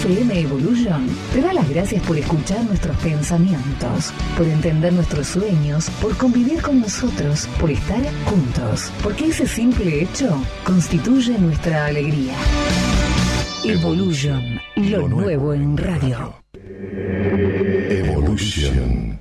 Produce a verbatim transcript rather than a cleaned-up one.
F M Evolution te da las gracias por escuchar nuestros pensamientos, por entender nuestros sueños, por convivir con nosotros, por estar juntos, porque ese simple hecho constituye nuestra alegría. Evolution, lo nuevo en radio. Evolution.